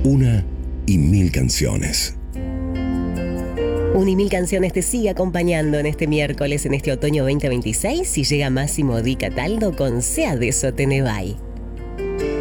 Una y mil canciones. Una y mil canciones te sigue acompañando en este miércoles, en este otoño 2026, y llega Máximo Di Cataldo con Sea de Sotenevai.